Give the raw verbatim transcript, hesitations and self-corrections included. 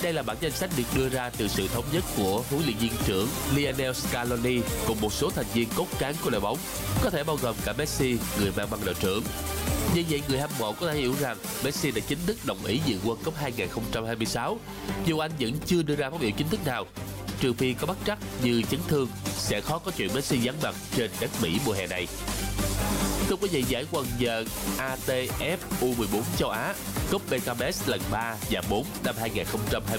Đây là bản danh sách được đưa ra từ sự thống nhất của huấn luyện viên trưởng Lionel Scaloni cùng một số thành viên cốt cán của đội bóng, có thể bao gồm cả Messi, người mang băng đội trưởng. Như vậy, người hâm mộ có thể hiểu rằng Messi đã chính thức đồng ý dự World Cup hai không hai sáu, dù anh vẫn chưa đưa ra phát biểu chính thức nào. Trừ phi có bất trắc như chấn thương, sẽ khó có chuyện Messi vắng mặt trên đất Mỹ mùa hè này. Thưa quý vị, giải quần vợt a tê ép u mười bốn châu Á, Cúp bê ca em ét lần ba và bốn năm hai không hai